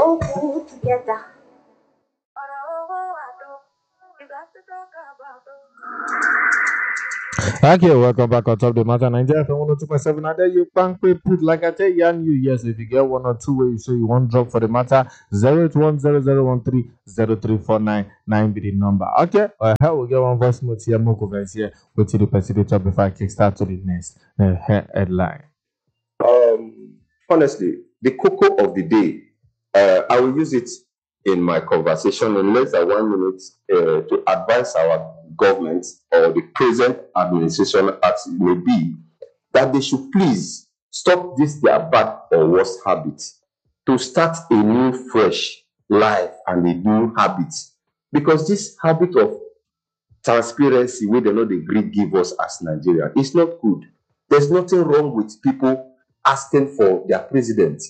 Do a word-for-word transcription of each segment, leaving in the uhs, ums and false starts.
all put together. Okay, welcome back on Top the Matter Nigeria from one oh two point seven. I tell you, bank pay put like I tell you and you. Yes, if you get one or two where you say you want drop for the matter, zero eight one zero zero one three zero three four nine nine be the number. Okay, uh, how we get one voice note here, Moko verse here. Wait till the person top before I kickstart to the next uh, headline. Um, honestly, the cocoa of the day, uh, I will use it in my conversation in less than one minute uh, to advise our government or the present administration as it may be that they should please stop this their bad or worst habit to start a new fresh life and a new habit, because this habit of transparency wey dem no dey gree give us as Nigeria is not good. There's nothing wrong with people asking for their president.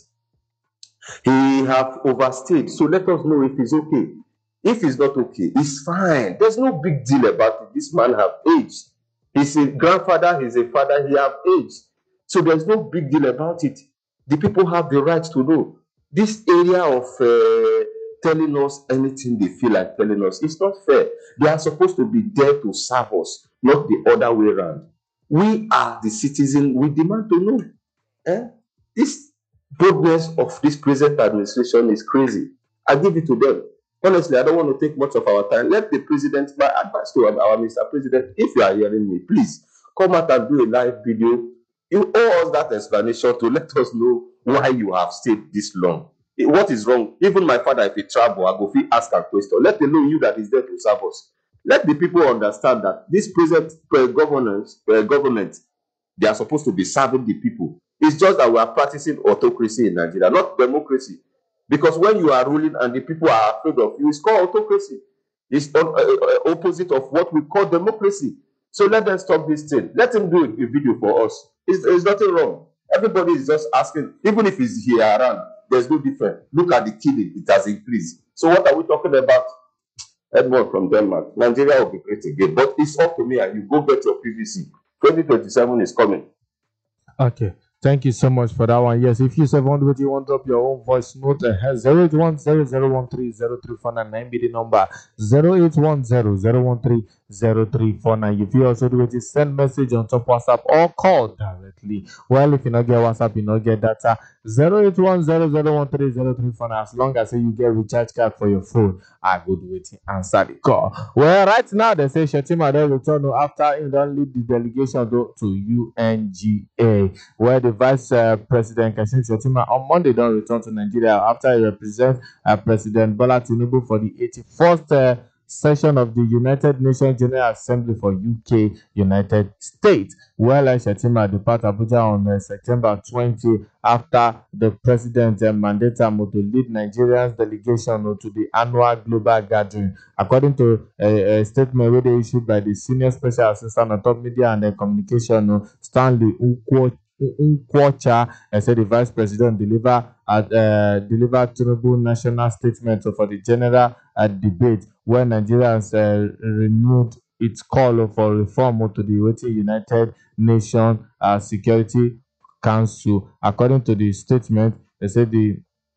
He have overstayed, so let us know if he's okay. If he's not okay, it's fine. There's no big deal about it. This man have aged. He's a grandfather, he's a father, he have aged. So there's no big deal about it. The people have the right to know. This area of uh, telling us anything they feel like telling us, it's not fair. They are supposed to be there to serve us, not the other way around. We are the citizen, we demand to know. Eh? This boldness of this present administration is crazy. I give it to them. Honestly, I don't want to take much of our time. Let the president, my advice to our, our Mister President, if you are hearing me, please come out and do a live video. You owe us that explanation to let us know why you have stayed this long. Eh, What is wrong? Even my father, if he travel, I go fit ask a question. Let alone you that is there to serve us. Let the people understand that this present uh, governance, uh, government, they are supposed to be serving the people. It's just that we are practicing autocracy in Nigeria, not democracy. Because when you are ruling and the people are afraid of you, it's called autocracy. It's on, uh, uh, opposite of what we call democracy. So let them stop this thing. Let him do a, a video for us. It's, there's nothing wrong. Everybody is just asking, even if he's here around, there's no difference. Look at the killing, it has increased. So what are we talking about? Edmond from Denmark. Nigeria will be great again. But it's up to me and you go get your P V C. twenty twenty-seven is coming. Okay. Thank you so much for that one. Yes, if you have want to you want to drop your own voice note, uh, zero eight one zero zero one three zero three four nine be the number. zero eight one zero zero one three zero three four nine. If you also do it, is send message on top WhatsApp or call directly. Well, if you not get WhatsApp, you not get data. zero eight one zero zero one three zero three four nine. As long as you get recharge card for your phone, I go do it answer the call. Well, right now they say Shetima don't return after he don't lead the delegation to, to U N G A, where the Vice uh, President Kashim Shettima on Monday don't return to Nigeria after he represents uh, President Bola Tinubu for the eighty-first uh, session of the United Nations General Assembly for U K, United States. Well, uh, Shettima depart Abuja on uh, September twentieth after the President uh, mandated him to lead Nigeria's delegation uh, to the annual global gathering. According to a, a statement where they issued by the Senior Special Assistant on Top Media and uh, Communication, uh, Stanley Ukwo Nkwocha, uh, said the Vice President deliver at uh, delivered Tinubu national statement for the general uh, debate where Nigerians uh, renewed its call for reform to the waiting United Nations uh, Security Council. According to the statement, they said the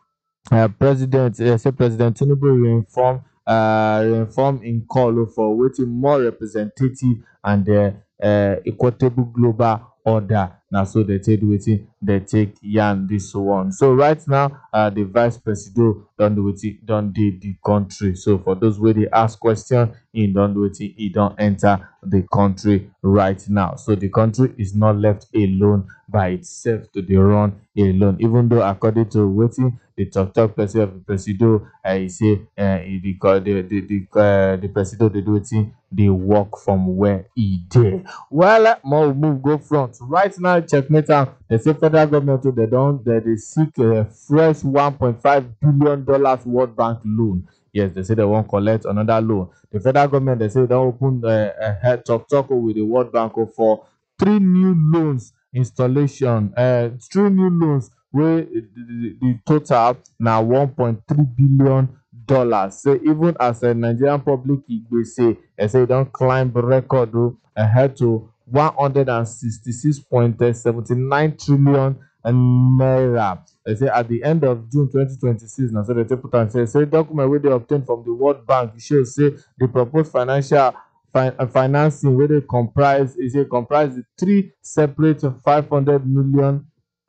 uh, President, uh, say President Tinubu reinform, uh, reinform in call for waiting more representative and uh, uh, equitable global order. Now, so they take waiting, they take yan this one. So right now, uh, the Vice President don't do it, don't do the country. So for those where they ask question, he don't do it, he don't enter the country right now. So the country is not left alone by itself to the run alone. Even though according to waiting, the talk talk person of the Presido, uh, he say uh, he, the the the the, uh, the Presido they do it, they work from where he did. Well, uh, more move go front right now. Checkmate out. They say federal government they don't they, they seek a fresh one point five billion dollars World Bank loan. Yes, they say they won't collect another loan. The federal government they say they open uh, a head talk talk with the World Bank for three new loans installation. Uh, three new loans where the, the, the total now one point three billion dollars. So even as a Nigerian public, they say they say don't climb record ahead to one hundred sixty-six point seven nine trillion naira. They say at the end of June twenty twenty-six, now so they put and say, say document where they obtained from the World Bank show say the proposed financial fi- uh, financing where they comprise is it comprise the three separate five hundred million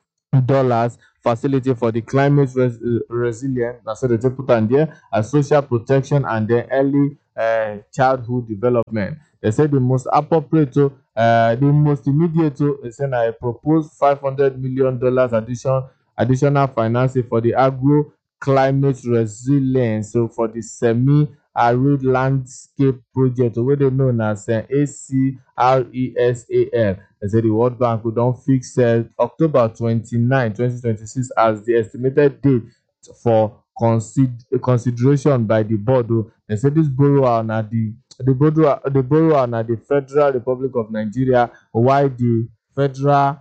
dollars facility for the climate res- uh, resilient. That's what they put on there as social protection and then early uh, childhood development. They say the most appropriate, to, uh, the most immediate, to, they say I propose five hundred million dollars addition additional financing for the agro climate resilience. So for the semi arid landscape project, wey they known as uh, A C R E S A L. They say the World Bank will don fix uh, October twenty-ninth, twenty twenty-six as the estimated date for consid- consideration by the board. Oh. They say this borrower na the the borrower the borrower na the Federal Republic of Nigeria, while the Federal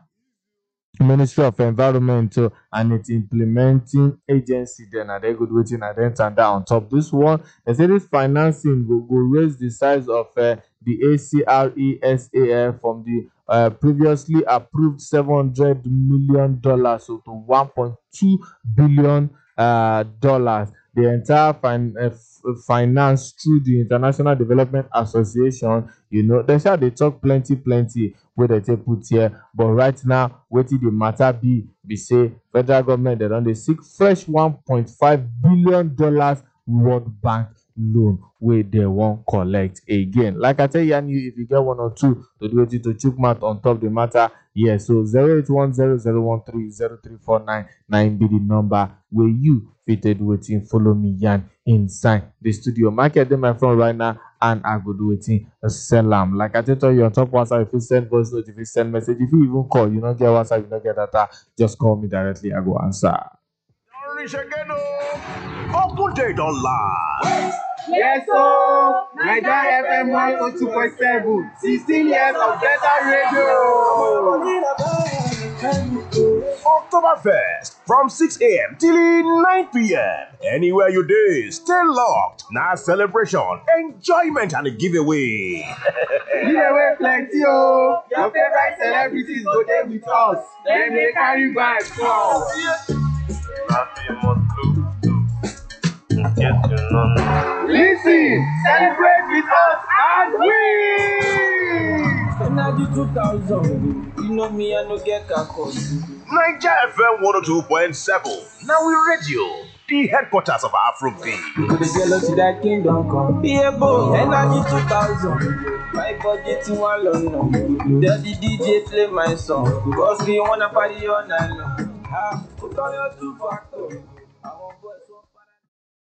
Ministry of Environment uh, and its implementing agency then are they good waiting and then turn down on top this one. They say this financing will, will raise the size of uh, the A C R E S A L from the uh, previously approved seven hundred million dollars so to one point two billion uh, dollars. The entire fin- uh, f- finance through the International Development Association, you know, they shall they talk plenty, plenty where they take put here. But right now, waiting the matter be be say federal government they don't they seek fresh one point five billion dollars World Bank loan where they won't collect again. Like I tell you, and you if you get one or two to do it to chook mat on top the matter, yeah. So zero eight one zero zero one three zero three four nine nine be the number where you fitted waiting follow me yan inside the studio. Market them my phone right now and I go do waiting sell them. Like I tell you on top WhatsApp, if you send voice note, if you send message, if you even call, you don't get WhatsApp, you don't get data, just call me directly, I go answer. Open date online. Yes, so Naija F M one oh two point seven, sixteen years of better radio. Oktoberfest from six a.m. till nine p.m. Anywhere you dey, stay locked. Now celebration, enjoyment and a giveaway. Giveaway plenty oh. Your favorite celebrities go there with us. Then they carry back come. Listen, celebrate with us and win! Energy two thousand, you know me, I no get a cause. Naija F M one oh two point seven. Now we radio, the headquarters of Afrobeat. You could jealous that kingdom come. Be a boy, energy two thousand. My budget in one long. Tell the D J play my song. Because we wanna party all night long. Ah, put on your two factor. I want